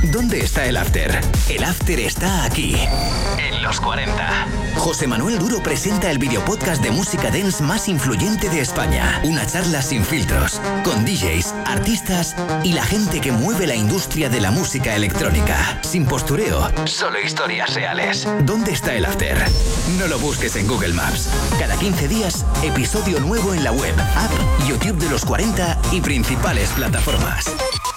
¿Dónde está el after? El after está aquí, en Los 40. José Manuel Duro presenta el videopodcast de música dance más influyente de España. Una charla sin filtros, con DJs, artistas y la gente que mueve la industria de la música electrónica. Sin postureo, solo historias reales. ¿Dónde está el after? No lo busques en Google Maps. Cada 15 días, episodio nuevo en la web, app, YouTube de Los 40 y principales plataformas.